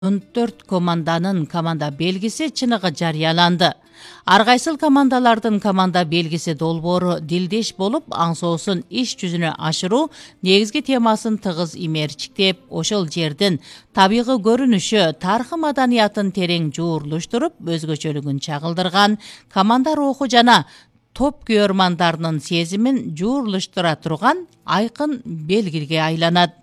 14 команданын команда белгиси чыныгы жарыяланды. Ар кайсыл командалардын команда белгиси долбоору дилдеш болуп, аң соосун иш жүзүнө ашыруу негизги темасын тыгыз имерчиктеп, ошол жердин табигый көрүнүшү, тарыхы маданиятын терең жуурлуштуруп, өзгөчөлүгүн чагылдырган, команда руху жана топ күйөрмандарынын сезимин жуурлуштура турган айкын белгиге айланат.